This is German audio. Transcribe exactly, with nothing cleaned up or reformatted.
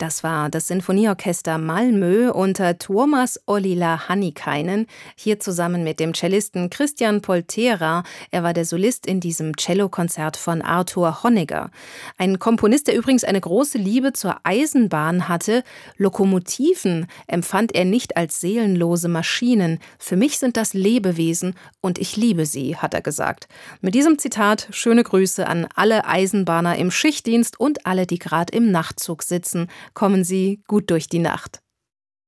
Das war das Sinfonieorchester Malmö unter Tuomas Ollila-Hannikainen, hier zusammen mit dem Cellisten Christian Poltera. Er war der Solist in diesem Cellokonzert von Arthur Honegger. Ein Komponist, der übrigens eine große Liebe zur Eisenbahn hatte. Lokomotiven empfand er nicht als seelenlose Maschinen. Für mich sind das Lebewesen und ich liebe sie, hat er gesagt. Mit diesem Zitat schöne Grüße an alle Eisenbahner im Schichtdienst und alle, die gerade im Nachtzug sitzen. Kommen Sie gut durch die Nacht.